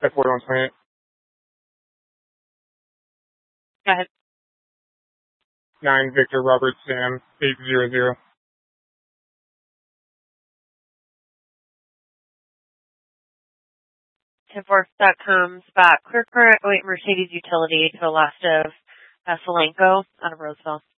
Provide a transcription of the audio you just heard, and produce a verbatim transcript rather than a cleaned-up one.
At forty-one twenty-eight. Go ahead. nine Victor Robert Sam eight zero zero. ten four, that comes back. Clear current, wait, Mercedes utility to the left of uh, Solanco out of Roseville.